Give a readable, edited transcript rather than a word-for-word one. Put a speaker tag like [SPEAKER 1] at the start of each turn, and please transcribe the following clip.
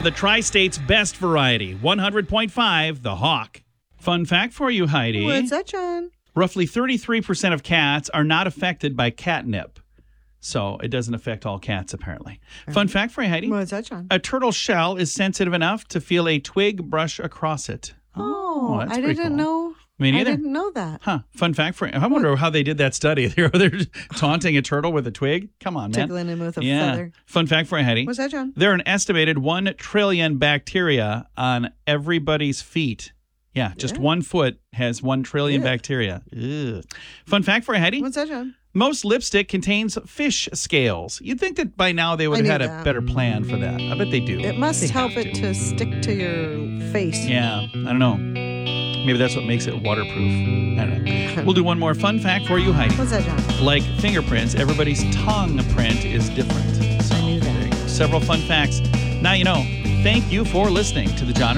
[SPEAKER 1] The Tri-State's best variety, 100.5, The Hawk. Fun fact for you, Heidi.
[SPEAKER 2] What's that, John?
[SPEAKER 1] Roughly 33% of cats are not affected by catnip. So it doesn't affect all cats, apparently. Fun fact for you, Heidi.
[SPEAKER 2] What's that, John?
[SPEAKER 1] A turtle shell is sensitive enough to feel a twig brush across it.
[SPEAKER 2] Oh,
[SPEAKER 1] that's
[SPEAKER 2] I
[SPEAKER 1] pretty
[SPEAKER 2] didn't
[SPEAKER 1] cool.
[SPEAKER 2] know.
[SPEAKER 1] Me neither.
[SPEAKER 2] I didn't know that.
[SPEAKER 1] Huh. Fun fact for you. I wonder how they did that study. They're taunting a turtle with a twig. Come on, man.
[SPEAKER 2] Tickling him with a feather.
[SPEAKER 1] Fun fact for you, Heidi.
[SPEAKER 2] What's that, John?
[SPEAKER 1] There are an estimated 1 trillion bacteria on everybody's feet. Yeah, just 1 foot has 1 trillion bacteria. Ugh. Fun fact for you, Heidi.
[SPEAKER 2] What's that, John?
[SPEAKER 1] Most lipstick contains fish scales. You'd think that by now they would have had a better plan for that. I bet they do.
[SPEAKER 2] It must
[SPEAKER 1] They
[SPEAKER 2] help
[SPEAKER 1] have
[SPEAKER 2] it to stick to your face.
[SPEAKER 1] Yeah, I don't know. Maybe that's what makes it waterproof. I don't know. We'll do one more fun fact for you, Heidi.
[SPEAKER 2] What's that, John?
[SPEAKER 1] Like fingerprints, everybody's tongue print is different. So
[SPEAKER 2] I knew that.
[SPEAKER 1] there you go. Several fun facts. Now you know. Thank you for listening to the John